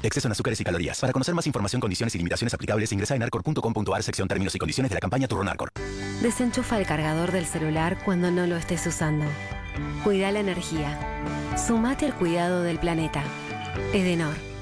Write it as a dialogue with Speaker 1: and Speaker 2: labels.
Speaker 1: Exceso en azúcares y calorías. Para conocer más información, condiciones y limitaciones aplicables, ingresa en arcor.com.ar, sección términos y condiciones de la campaña Turrón Arcor.
Speaker 2: Desenchufa el cargador del celular cuando no lo estés usando. Cuida la energía. Sumate al cuidado del planeta. Edenor.